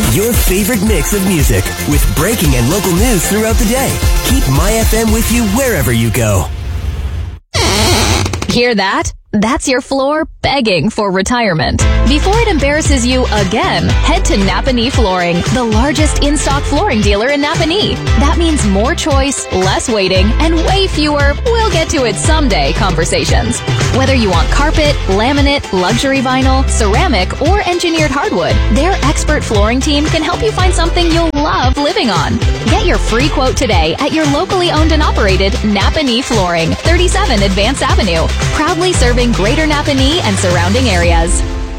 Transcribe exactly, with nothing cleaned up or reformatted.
Your favorite mix of music with breaking and local news throughout the day. Keep My F M with you wherever you go. Hear that? That's your floor begging for retirement. Before it embarrasses you again, head to Napanee Flooring, the largest in-stock flooring dealer in Napanee. That means more choice, less waiting, and way fewer "we'll get to it someday" conversations. Whether you want carpet, laminate, luxury vinyl, ceramic, or engineered hardwood, their expert flooring team can help you find something you'll love living on. Get your free quote today at your locally owned and operated Napanee Flooring, thirty-seven Advance Avenue, proudly serving Greater Napanee and surrounding areas.